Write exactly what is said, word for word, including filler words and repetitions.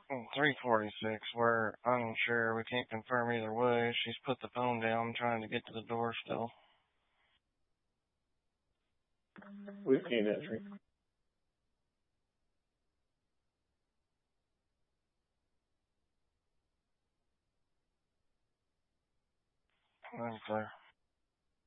three forty-six. We're unsure. We can't confirm either way. She's put the phone down trying to get to the door still. Whiskey and entry. I'm clear.